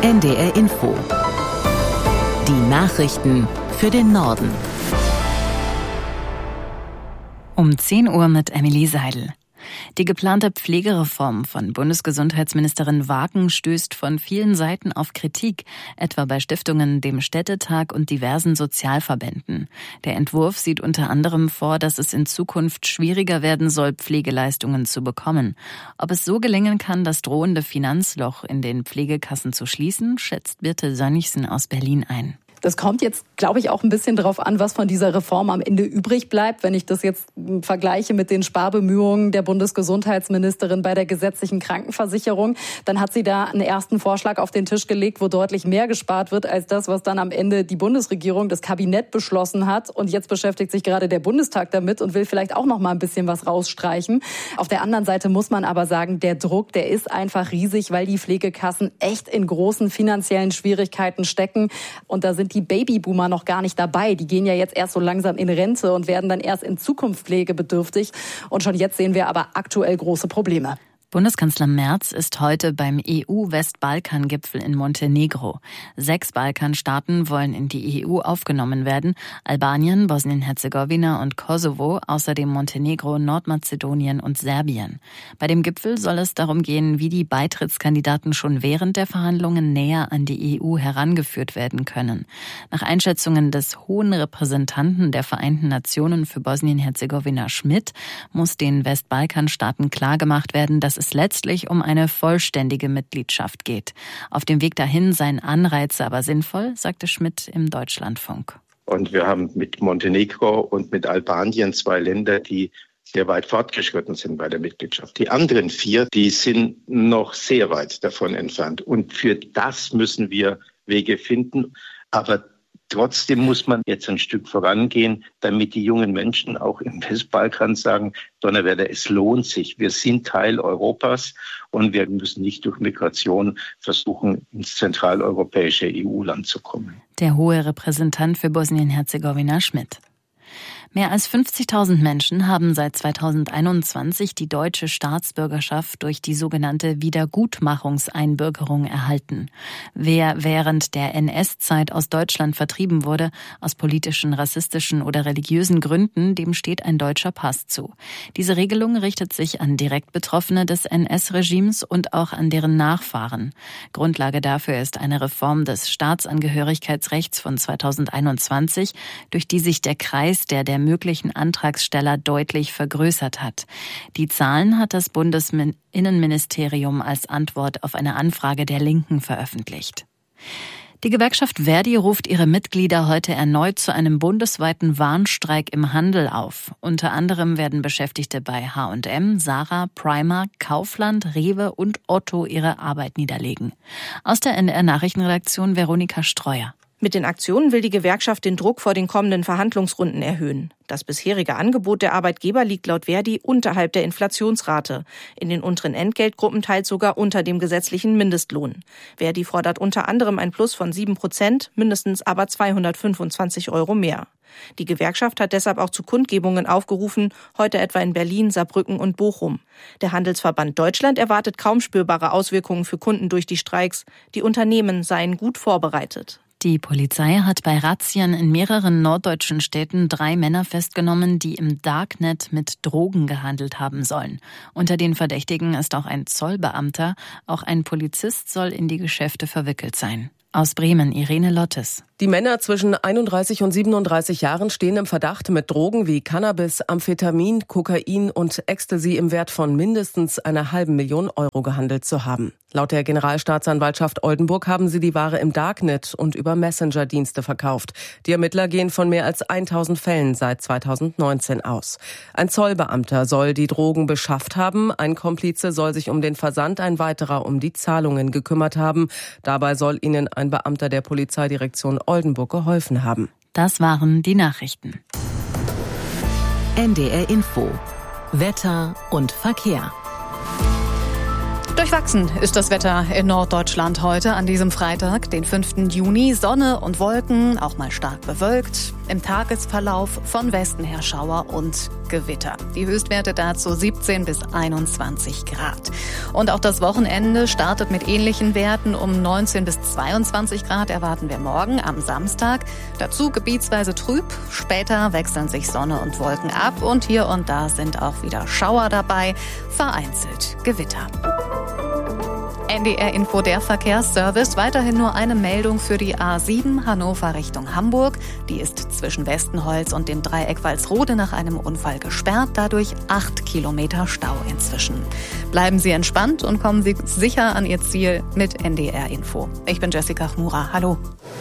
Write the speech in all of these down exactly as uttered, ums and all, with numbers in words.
N D R Info. Die Nachrichten für den Norden. Um zehn Uhr mit Emily Seidel. Die geplante Pflegereform von Bundesgesundheitsministerin Wagen stößt von vielen Seiten auf Kritik, etwa bei Stiftungen, dem Städtetag und diversen Sozialverbänden. Der Entwurf sieht unter anderem vor, dass es in Zukunft schwieriger werden soll, Pflegeleistungen zu bekommen. Ob es so gelingen kann, das drohende Finanzloch in den Pflegekassen zu schließen, schätzt Birte Sönnigsen aus Berlin ein. Das kommt jetzt, glaube ich, auch ein bisschen darauf an, was von dieser Reform am Ende übrig bleibt. Wenn ich das jetzt vergleiche mit den Sparbemühungen der Bundesgesundheitsministerin bei der gesetzlichen Krankenversicherung, dann hat sie da einen ersten Vorschlag auf den Tisch gelegt, wo deutlich mehr gespart wird als das, was dann am Ende die Bundesregierung, das Kabinett beschlossen hat. Und jetzt beschäftigt sich gerade der Bundestag damit und will vielleicht auch noch mal ein bisschen was rausstreichen. Auf der anderen Seite muss man aber sagen, der Druck, der ist einfach riesig, weil die Pflegekassen echt in großen finanziellen Schwierigkeiten stecken. Und da sind die Babyboomer noch gar nicht dabei. Die gehen ja jetzt erst so langsam in Rente und werden dann erst in Zukunft pflegebedürftig. Und schon jetzt sehen wir aber aktuell große Probleme. Bundeskanzler Merz ist heute beim E U-Westbalkan-Gipfel in Montenegro. Sechs Balkanstaaten wollen in die E U aufgenommen werden. Albanien, Bosnien-Herzegowina und Kosovo, außerdem Montenegro, Nordmazedonien und Serbien. Bei dem Gipfel soll es darum gehen, wie die Beitrittskandidaten schon während der Verhandlungen näher an die E U herangeführt werden können. Nach Einschätzungen des hohen Repräsentanten der Vereinten Nationen für Bosnien-Herzegowina Schmidt muss den Westbalkanstaaten klargemacht werden, dass es letztlich um eine vollständige Mitgliedschaft geht. Auf dem Weg dahin seien Anreize aber sinnvoll, sagte Schmidt im Deutschlandfunk. Und wir haben mit Montenegro und mit Albanien zwei Länder, die sehr weit fortgeschritten sind bei der Mitgliedschaft. Die anderen vier, die sind noch sehr weit davon entfernt. Und für das müssen wir Wege finden. Aber trotzdem muss man jetzt ein Stück vorangehen, damit die jungen Menschen auch im Westbalkan sagen, Donnerwetter, es lohnt sich. Wir sind Teil Europas und wir müssen nicht durch Migration versuchen, ins zentraleuropäische E U-Land zu kommen. Der hohe Repräsentant für Bosnien-Herzegowina Schmidt. Mehr als fünfzigtausend Menschen haben seit zweitausendeinundzwanzig die deutsche Staatsbürgerschaft durch die sogenannte Wiedergutmachungseinbürgerung erhalten. Wer während der N S-Zeit aus Deutschland vertrieben wurde, aus politischen, rassistischen oder religiösen Gründen, dem steht ein deutscher Pass zu. Diese Regelung richtet sich an direkt Betroffene des N S-Regimes und auch an deren Nachfahren. Grundlage dafür ist eine Reform des Staatsangehörigkeitsrechts von zweitausendeinundzwanzig, durch die sich der Kreis der der möglichen Antragsteller deutlich vergrößert hat. Die Zahlen hat das Bundesinnenministerium als Antwort auf eine Anfrage der Linken veröffentlicht. Die Gewerkschaft Verdi ruft ihre Mitglieder heute erneut zu einem bundesweiten Warnstreik im Handel auf. Unter anderem werden Beschäftigte bei H und M, Zara, Primark, Kaufland, Rewe und Otto ihre Arbeit niederlegen. Aus der N D R-Nachrichtenredaktion Veronika Streuer. Mit den Aktionen will die Gewerkschaft den Druck vor den kommenden Verhandlungsrunden erhöhen. Das bisherige Angebot der Arbeitgeber liegt laut Verdi unterhalb der Inflationsrate. In den unteren Entgeltgruppen teils sogar unter dem gesetzlichen Mindestlohn. Verdi fordert unter anderem ein Plus von sieben Prozent, mindestens aber zweihundertfünfundzwanzig Euro mehr. Die Gewerkschaft hat deshalb auch zu Kundgebungen aufgerufen, heute etwa in Berlin, Saarbrücken und Bochum. Der Handelsverband Deutschland erwartet kaum spürbare Auswirkungen für Kunden durch die Streiks. Die Unternehmen seien gut vorbereitet. Die Polizei hat bei Razzien in mehreren norddeutschen Städten drei Männer festgenommen, die im Darknet mit Drogen gehandelt haben sollen. Unter den Verdächtigen ist auch ein Zollbeamter, auch ein Polizist soll in die Geschäfte verwickelt sein. Aus Bremen, Irene Lottes. Die Männer zwischen einunddreißig und siebenunddreißig Jahren stehen im Verdacht, mit Drogen wie Cannabis, Amphetamin, Kokain und Ecstasy im Wert von mindestens einer halben Million Euro gehandelt zu haben. Laut der Generalstaatsanwaltschaft Oldenburg haben sie die Ware im Darknet und über Messenger-Dienste verkauft. Die Ermittler gehen von mehr als tausend Fällen seit zweitausendneunzehn aus. Ein Zollbeamter soll die Drogen beschafft haben, ein Komplize soll sich um den Versand, ein weiterer um die Zahlungen gekümmert haben. Dabei soll ihnen ein Beamter der Polizeidirektion Oldenburg geholfen haben. Das waren die Nachrichten. N D R Info. Wetter und Verkehr. Durchwachsen ist das Wetter in Norddeutschland heute an diesem Freitag, den fünften Juni. Sonne und Wolken, auch mal stark bewölkt. Im Tagesverlauf von Westen her Schauer und Gewitter. Die Höchstwerte dazu siebzehn bis einundzwanzig Grad. Und auch das Wochenende startet mit ähnlichen Werten. Um neunzehn bis zweiundzwanzig Grad erwarten wir morgen am Samstag. Dazu gebietsweise trüb. Später wechseln sich Sonne und Wolken ab. Und hier und da sind auch wieder Schauer dabei. Vereinzelt Gewitter. N D R Info, der Verkehrsservice. Weiterhin nur eine Meldung für die A sieben Hannover Richtung Hamburg. Die ist zwischen Westenholz und dem Dreieck Walsrode nach einem Unfall gesperrt. Dadurch acht Kilometer Stau inzwischen. Bleiben Sie entspannt und kommen Sie sicher an Ihr Ziel mit N D R Info. Ich bin Jessica Chmura. Hallo.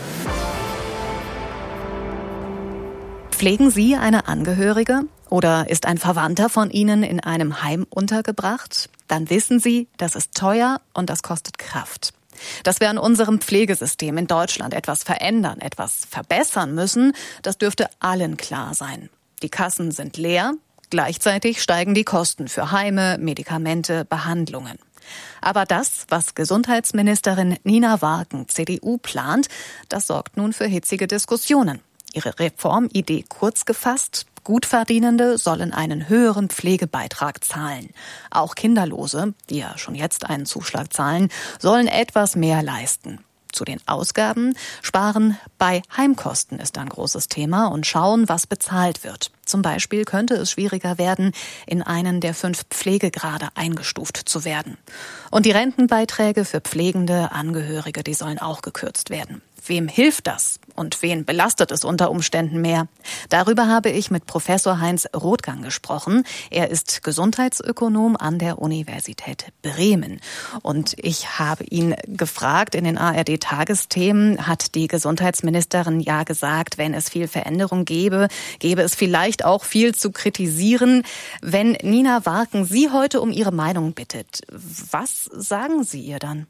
Pflegen Sie eine Angehörige? Oder ist ein Verwandter von Ihnen in einem Heim untergebracht? Dann wissen Sie, das ist teuer und das kostet Kraft. Dass wir an unserem Pflegesystem in Deutschland etwas verändern, etwas verbessern müssen, das dürfte allen klar sein. Die Kassen sind leer, gleichzeitig steigen die Kosten für Heime, Medikamente, Behandlungen. Aber das, was Gesundheitsministerin Nina Warken, C D U, plant, das sorgt nun für hitzige Diskussionen. Ihre Reformidee kurz gefasst: Gutverdienende sollen einen höheren Pflegebeitrag zahlen. Auch Kinderlose, die ja schon jetzt einen Zuschlag zahlen, sollen etwas mehr leisten. Zu den Ausgaben: Sparen bei Heimkosten ist ein großes Thema und schauen, was bezahlt wird. Zum Beispiel könnte es schwieriger werden, in einen der fünf Pflegegrade eingestuft zu werden. Und die Rentenbeiträge für pflegende Angehörige, die sollen auch gekürzt werden. Wem hilft das und wen belastet es unter Umständen mehr? Darüber habe ich mit Professor Heinz Rothgang gesprochen. Er ist Gesundheitsökonom an der Universität Bremen. Und ich habe ihn gefragt, in den A R D-Tagesthemen hat die Gesundheitsministerin ja gesagt, wenn es viel Veränderung gäbe, gäbe es vielleicht auch viel zu kritisieren. Wenn Nina Warken Sie heute um Ihre Meinung bittet, was sagen Sie ihr dann?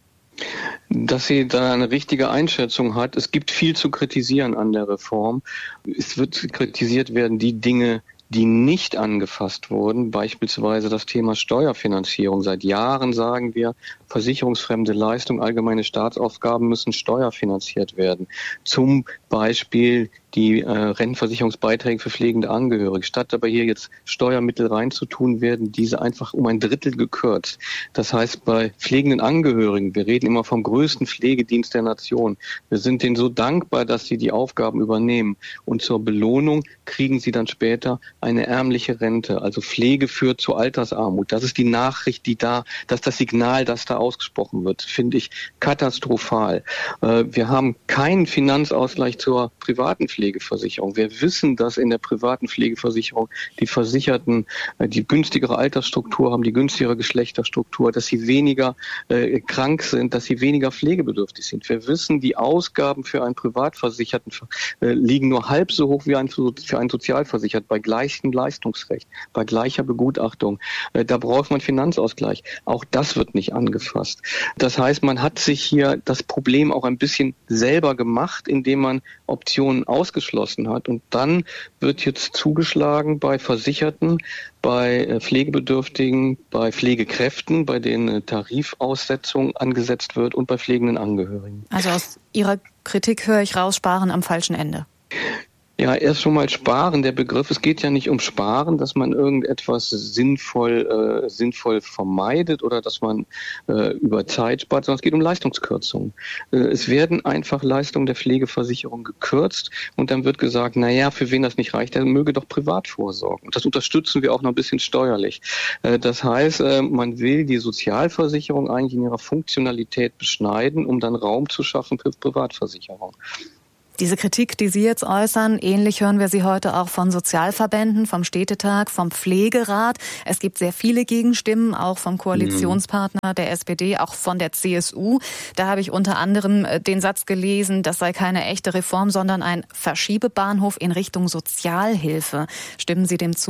Dass sie da eine richtige Einschätzung hat. Es gibt viel zu kritisieren an der Reform. Es wird kritisiert werden, die Dinge, die nicht angefasst wurden, beispielsweise das Thema Steuerfinanzierung. Seit Jahren sagen wir, versicherungsfremde Leistungen, allgemeine Staatsaufgaben müssen steuerfinanziert werden. Zum Beispiel die äh, Rentenversicherungsbeiträge für pflegende Angehörige. Statt aber hier jetzt Steuermittel reinzutun, werden diese einfach um ein Drittel gekürzt. Das heißt, bei pflegenden Angehörigen, wir reden immer vom größten Pflegedienst der Nation. Wir sind denen so dankbar, dass sie die Aufgaben übernehmen. Und zur Belohnung kriegen sie dann später eine ärmliche Rente. Also Pflege führt zur Altersarmut. Das ist die Nachricht, die da, das ist das Signal, das da ausgesprochen wird, finde ich katastrophal. Äh, wir haben keinen Finanzausgleich zur privaten Pflege. Pflegeversicherung. Wir wissen, dass in der privaten Pflegeversicherung die Versicherten äh, die günstigere Altersstruktur haben, die günstigere Geschlechterstruktur, dass sie weniger äh, krank sind, dass sie weniger pflegebedürftig sind. Wir wissen, die Ausgaben für einen Privatversicherten äh, liegen nur halb so hoch wie ein, für einen Sozialversicherten bei gleichem Leistungsrecht, bei gleicher Begutachtung. Äh, da braucht man Finanzausgleich. Auch das wird nicht angefasst. Das heißt, man hat sich hier das Problem auch ein bisschen selber gemacht, indem man Optionen ausgeschlossen hat. Und dann wird jetzt zugeschlagen bei Versicherten, bei Pflegebedürftigen, bei Pflegekräften, bei denen Tarifaussetzung angesetzt wird und bei pflegenden Angehörigen. Also aus Ihrer Kritik höre ich raus, Sparen am falschen Ende. Ja, erst schon mal sparen, der Begriff. Es geht ja nicht um Sparen, dass man irgendetwas sinnvoll äh, sinnvoll vermeidet oder dass man äh, über Zeit spart, sondern es geht um Leistungskürzungen. Äh, es werden einfach Leistungen der Pflegeversicherung gekürzt und dann wird gesagt, na ja, für wen das nicht reicht, der möge doch privat vorsorgen. Und das unterstützen wir auch noch ein bisschen steuerlich. Äh, das heißt, äh, man will die Sozialversicherung eigentlich in ihrer Funktionalität beschneiden, um dann Raum zu schaffen für Privatversicherung. Diese Kritik, die Sie jetzt äußern, ähnlich hören wir sie heute auch von Sozialverbänden, vom Städtetag, vom Pflegerat. Es gibt sehr viele Gegenstimmen, auch vom Koalitionspartner der S P D, auch von der C S U. Da habe ich unter anderem den Satz gelesen, das sei keine echte Reform, sondern ein Verschiebebahnhof in Richtung Sozialhilfe. Stimmen Sie dem zu?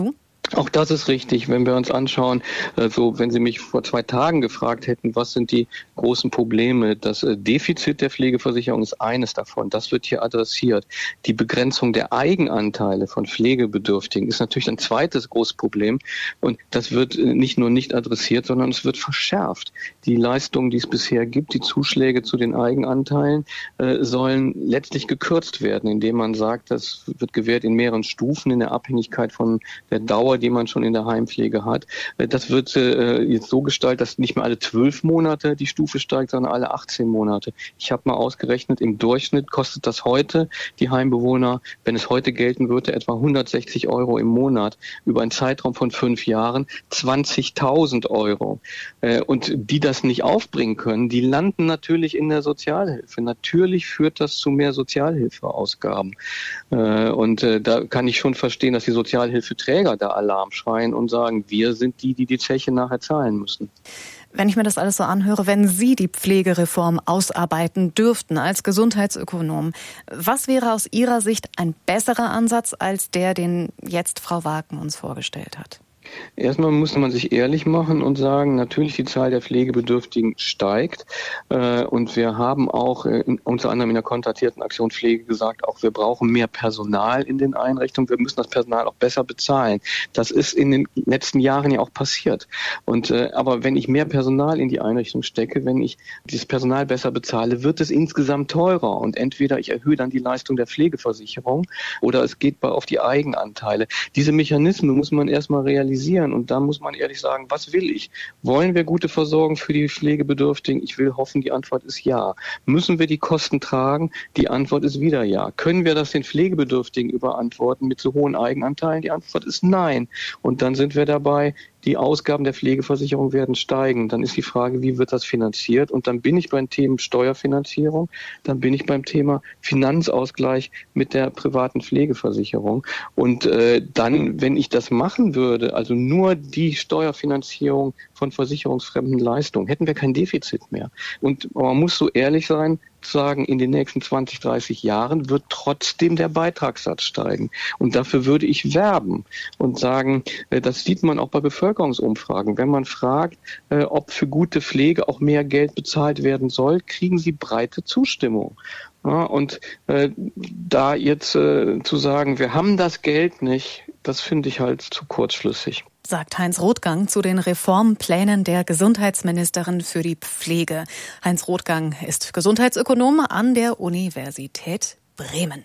Auch das ist richtig, wenn wir uns anschauen, also wenn Sie mich vor zwei Tagen gefragt hätten, was sind die großen Probleme? Das Defizit der Pflegeversicherung ist eines davon, das wird hier adressiert. Die Begrenzung der Eigenanteile von Pflegebedürftigen ist natürlich ein zweites großes Problem und das wird nicht nur nicht adressiert, sondern es wird verschärft. Die Leistungen, die es bisher gibt, die Zuschläge zu den Eigenanteilen, äh, sollen letztlich gekürzt werden, indem man sagt, das wird gewährt in mehreren Stufen in der Abhängigkeit von der Dauer, die man schon in der Heimpflege hat. Das wird äh, jetzt so gestaltet, dass nicht mehr alle zwölf Monate die Stufe steigt, sondern alle achtzehn Monate. Ich habe mal ausgerechnet, im Durchschnitt kostet das heute die Heimbewohner, wenn es heute gelten würde, etwa hundertsechzig Euro im Monat über einen Zeitraum von fünf Jahren, zwanzigtausend Euro. Äh, und die das nicht aufbringen können, die landen natürlich in der Sozialhilfe. Natürlich führt das zu mehr Sozialhilfeausgaben. Äh, und äh, da kann ich schon verstehen, dass die Sozialhilfeträger da Alarm schreien und sagen, wir sind die, die die Zeche nachher zahlen müssen. Wenn ich mir das alles so anhöre, wenn Sie die Pflegereform ausarbeiten dürften als Gesundheitsökonom, was wäre aus Ihrer Sicht ein besserer Ansatz als der, den jetzt Frau Wagen uns vorgestellt hat? Erstmal muss man sich ehrlich machen und sagen, natürlich die Zahl der Pflegebedürftigen steigt äh, und wir haben auch äh, in, unter anderem in der kontraktierten Aktion Pflege gesagt, auch wir brauchen mehr Personal in den Einrichtungen, wir müssen das Personal auch besser bezahlen. Das ist in den letzten Jahren ja auch passiert. Und äh, aber wenn ich mehr Personal in die Einrichtung stecke, wenn ich dieses Personal besser bezahle, wird es insgesamt teurer und entweder ich erhöhe dann die Leistung der Pflegeversicherung oder es geht bei, auf die Eigenanteile. Diese Mechanismen muss man erstmal realisieren. Und da muss man ehrlich sagen, was will ich? Wollen wir gute Versorgung für die Pflegebedürftigen? Ich will hoffen, die Antwort ist ja. Müssen wir die Kosten tragen? Die Antwort ist wieder ja. Können wir das den Pflegebedürftigen überantworten mit so hohen Eigenanteilen? Die Antwort ist nein. Und dann sind wir dabei, die Ausgaben der Pflegeversicherung werden steigen. Dann ist die Frage, wie wird das finanziert? Und dann bin ich beim Thema Steuerfinanzierung, dann bin ich beim Thema Finanzausgleich mit der privaten Pflegeversicherung. Und äh, dann, wenn ich das machen würde, also nur die Steuerfinanzierung von versicherungsfremden Leistungen, hätten wir kein Defizit mehr. Und man muss so ehrlich sein, sagen, in den nächsten zwanzig, dreißig Jahren wird trotzdem der Beitragssatz steigen. Und dafür würde ich werben und sagen, das sieht man auch bei Bevölkerungsumfragen. Wenn man fragt, ob für gute Pflege auch mehr Geld bezahlt werden soll, kriegen sie breite Zustimmung. Ja, und äh, da jetzt äh, zu sagen, wir haben das Geld nicht, das finde ich halt zu kurzschlüssig. Sagt Heinz Rothgang zu den Reformplänen der Gesundheitsministerin für die Pflege. Heinz Rothgang ist Gesundheitsökonom an der Universität Bremen.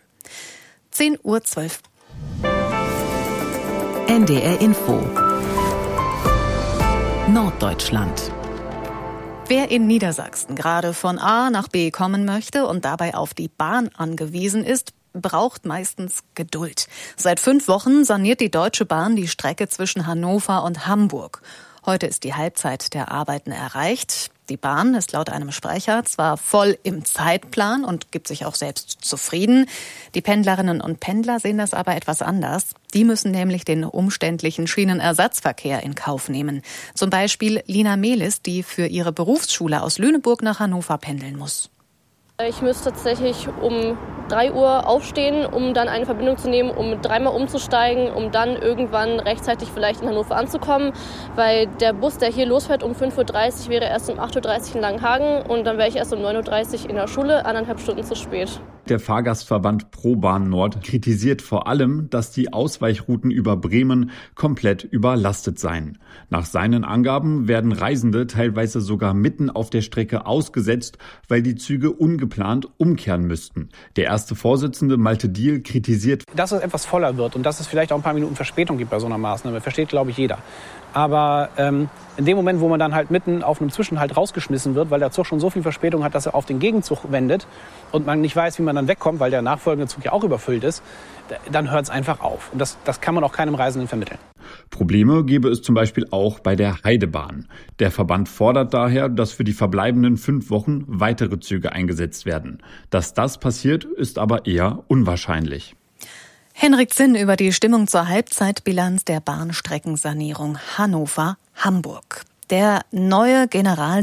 zehn Uhr zwölf. N D R Info. Norddeutschland. Wer in Niedersachsen gerade von A nach B kommen möchte und dabei auf die Bahn angewiesen ist, braucht meistens Geduld. Seit fünf Wochen saniert die Deutsche Bahn die Strecke zwischen Hannover und Hamburg. Heute ist die Halbzeit der Arbeiten erreicht. Die Bahn ist laut einem Sprecher zwar voll im Zeitplan und gibt sich auch selbst zufrieden. Die Pendlerinnen und Pendler sehen das aber etwas anders. Die müssen nämlich den umständlichen Schienenersatzverkehr in Kauf nehmen. Zum Beispiel Lina Melis, die für ihre Berufsschule aus Lüneburg nach Hannover pendeln muss. Ich müsste tatsächlich um drei Uhr aufstehen, um dann eine Verbindung zu nehmen, um dreimal umzusteigen, um dann irgendwann rechtzeitig vielleicht in Hannover anzukommen. Weil der Bus, der hier losfährt um fünf Uhr dreißig, wäre erst um acht Uhr dreißig in Langenhagen und dann wäre ich erst um neun Uhr dreißig in der Schule, anderthalb Stunden zu spät. Der Fahrgastverband ProBahn Nord kritisiert vor allem, dass die Ausweichrouten über Bremen komplett überlastet seien. Nach seinen Angaben werden Reisende teilweise sogar mitten auf der Strecke ausgesetzt, weil die Züge ungeplant umkehren müssten. Der erste Vorsitzende Malte Diehl kritisiert, dass es etwas voller wird und dass es vielleicht auch ein paar Minuten Verspätung gibt bei so einer Maßnahme. Versteht, glaube ich, jeder. Aber ähm, in dem Moment, wo man dann halt mitten auf einem Zwischenhalt rausgeschmissen wird, weil der Zug schon so viel Verspätung hat, dass er auf den Gegenzug wendet und man nicht weiß, wie man dann wegkommt, weil der nachfolgende Zug ja auch überfüllt ist, dann hört es einfach auf. Und das, das kann man auch keinem Reisenden vermitteln. Probleme gäbe es zum Beispiel auch bei der Heidebahn. Der Verband fordert daher, dass für die verbleibenden fünf Wochen weitere Züge eingesetzt werden. Dass das passiert, ist aber eher unwahrscheinlich. Henrik Zinn über die Stimmung zur Halbzeitbilanz der Bahnstreckensanierung Hannover-Hamburg. Der neue General